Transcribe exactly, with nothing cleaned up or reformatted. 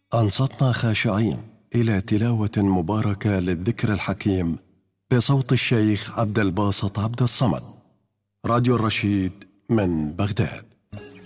أنصتنا خاشعين إلى تلاوة مباركة للذكر الحكيم بصوت الشيخ عبد الباسط عبد الصمد. راديو الرشيد من بغداد.